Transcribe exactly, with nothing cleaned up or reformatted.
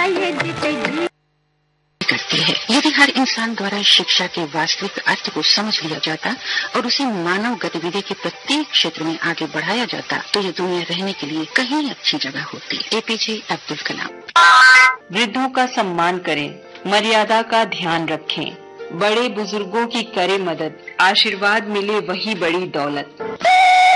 करती है। यदि हर इंसान द्वारा शिक्षा के वास्तविक अर्थ को समझ लिया जाता और उसे मानव गतिविधि के प्रत्येक क्षेत्र में आगे बढ़ाया जाता तो यह दुनिया रहने के लिए कहीं अच्छी जगह होती। एपीजे अब्दुल कलाम। वृद्धों का सम्मान करें, मर्यादा का ध्यान रखें, बड़े बुजुर्गों की करें मदद, आशीर्वाद मिले वही बड़ी दौलत।